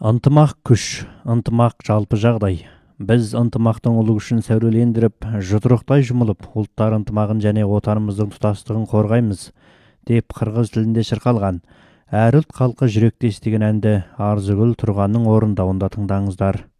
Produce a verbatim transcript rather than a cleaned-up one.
Ынтымақ күш, ынтымақ жалпы жағдай. Біз ынтымақтың ұлы күшін сәулелендіріп, жұдырықтай жұмылып, ұлттар ынтымағын және отанымыздың тұтастығын қорғаймыз, деп қырғыз тілінде шырқалған. Әр ұлт халқы жүректе естіген әнді Арзыгүл Тұрғанның орындауында тыңдаңыздар.